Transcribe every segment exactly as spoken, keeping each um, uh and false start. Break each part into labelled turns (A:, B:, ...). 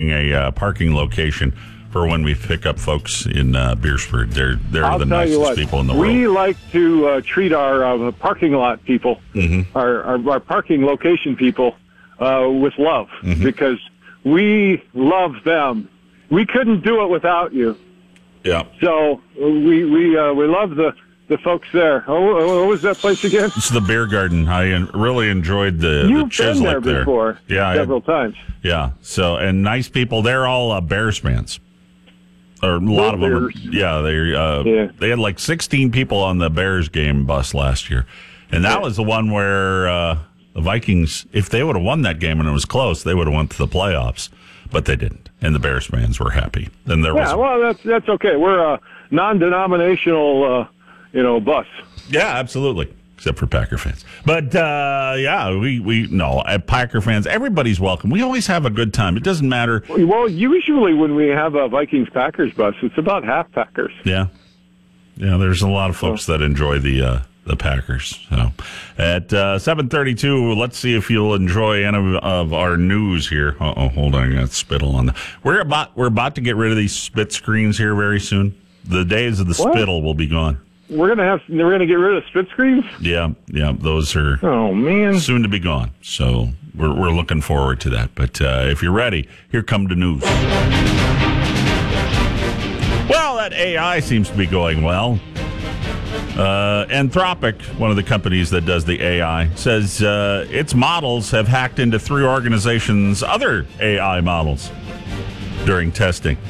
A: getting a uh, parking location for when we pick up folks in uh, Beersford. They're they're
B: I'll
A: the
B: tell you
A: nicest
B: what,
A: people in the
B: we
A: world.
B: like to uh, treat our uh, parking lot people,
A: Mm-hmm.
B: our, our our parking location people, uh, with love
A: Mm-hmm.
B: because we love them. We couldn't do it without you.
A: Yeah.
B: So we we uh, we love the, the folks there. Oh, what was that place again?
A: It's the Beer Garden. I en- really enjoyed the, the
B: You've
A: Chislic
B: been there
A: there.
B: before,
A: Yeah,
B: several
A: I,
B: times.
A: yeah. So and nice people. They're all uh, Bears fans. Or a lot of them. Are,
B: Bears.
A: yeah, they uh,
B: Yeah.
A: they had like sixteen people on the Bears game bus last year, and that
B: Yeah.
A: was the one where uh, the Vikings, if they would have won that game and it was close, they would have went to the playoffs, but they didn't, and the Bears fans were happy. And there
B: Yeah,
A: was
B: well, that's that's okay. We're a non-denominational, uh, you know, bus.
A: yeah, absolutely. Except for Packer fans. But, uh, yeah, we, we, no, at Packer fans, everybody's welcome. We always have a good time. It doesn't matter.
B: Well, usually when we have a Vikings-Packers bus, it's about half Packers.
A: Yeah. Yeah, there's a lot of folks that enjoy the, uh, the Packers. So at, uh, seven thirty-two, let's see if you'll enjoy any of, of our news here. Uh-oh, hold on. I got spittle on the, we're about, we're about to get rid of these spit screens here very soon. The days of the
B: What?
A: spittle will be gone.
B: We're gonna have we're gonna get rid of split screens.
A: Yeah, yeah, those are
B: Oh man!
A: soon to be gone. So we're we're looking forward to that. But uh, if you're ready, here come the news. Well, that A I seems to be going well. Uh, Anthropic, one of the companies that does the A I, says uh, its models have hacked into three organizations' other A I models during testing.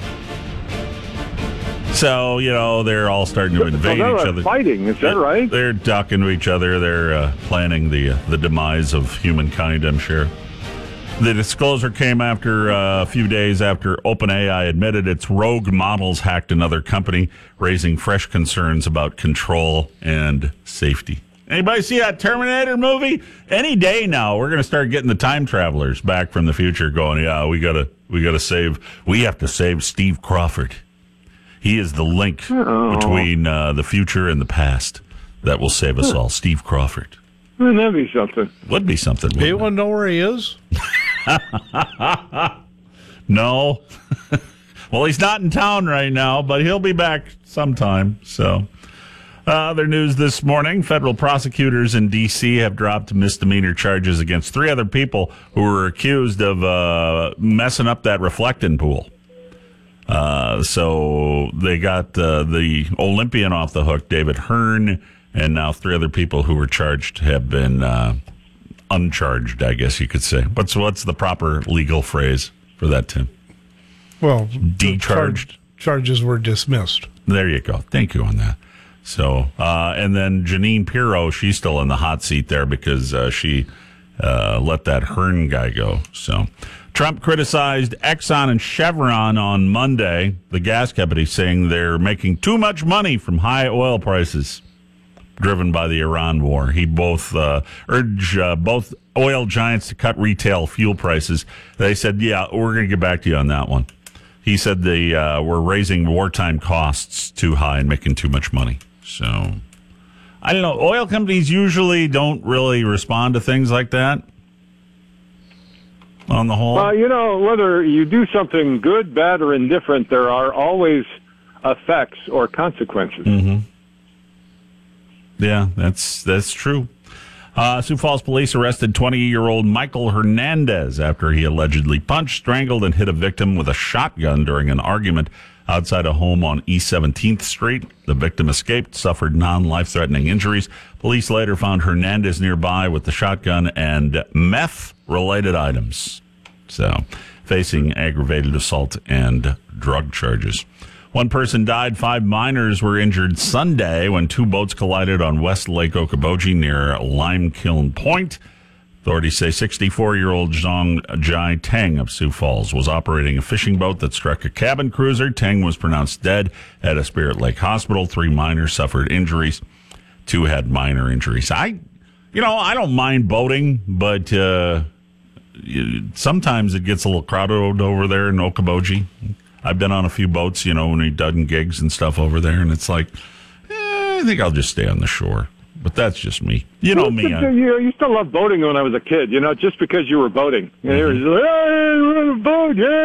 A: So, you know, they're all starting to invade
B: so
A: each
B: they're
A: other.
B: fighting, is that right?
A: They're talking to each other. They're uh, planning the uh, the demise of humankind, I'm sure. The disclosure came after uh, a few days after OpenAI admitted its rogue models hacked another company, raising fresh concerns about control and safety. Anybody see that Terminator movie? Any day now, we're going to start getting the time travelers back from the future going, yeah, we got to we got to save, we have to save Steve Crawford. He is the link
B: Uh-oh.
A: between uh, the future and the past that will save us all. Steve Crawford.
B: Wouldn't that be something?
A: Would be something.
C: Do you
A: wouldn't
C: want to know where he is?
A: it? No. Well, he's not in town right now, but he'll be back sometime. So, uh, other news this morning, federal prosecutors in D C have dropped misdemeanor charges against three other people who were accused of uh, messing up that reflecting pool. Uh, so they got uh, the Olympian off the hook, David Hearn, and now three other people who were charged have been uh, uncharged, I guess you could say. What's what's the proper legal phrase for that, Tim?
C: Well, the
A: Decharged.
C: charge- charges were dismissed.
A: There you go. Thank you on that. So, uh, and then Janine Pirro, she's still in the hot seat there because uh, she uh, let that Hearn guy go. So, Trump criticized Exxon and Chevron on Monday, the gas company, saying they're making too much money from high oil prices driven by the Iran war. He both uh, urged uh, both oil giants to cut retail fuel prices. They said, yeah, we're going to get back to you on that one. He said they uh, were raising wartime costs too high and making too much money. So, I don't know. Oil companies usually don't really respond to things like that. On the whole,
B: Well, you know, whether you do something good, bad, or indifferent, there are always effects or consequences.
A: Mm-hmm. Yeah, that's that's true. Uh, Sioux Falls police arrested twenty-year-old Michael Hernandez after he allegedly punched, strangled, and hit a victim with a shotgun during an argument outside a home on East seventeenth Street. The victim escaped, suffered non-life-threatening injuries. Police later found Hernandez nearby with the shotgun and meth-related items. So, facing aggravated assault and drug charges. One person died. Five minors were injured Sunday when two boats collided on West Lake Okoboji near Limekiln Point. Authorities say sixty-four-year-old Zhang Jai Teng of Sioux Falls was operating a fishing boat that struck a cabin cruiser. Teng was pronounced dead at a Spirit Lake hospital. Three minors suffered injuries. Two had minor injuries. I, you know, I don't mind boating, but uh, sometimes it gets a little crowded over there in Okoboji. I've been on a few boats, you know, when we've done gigs and stuff over there, and it's like, eh, I think I'll just stay on the shore. But that's just me. You know me. I,
B: You know, you still loved boating when I was a kid, you know, just because you were boating. And
A: Mm-hmm.
B: you were just like, hey, we're on a boat, yeah.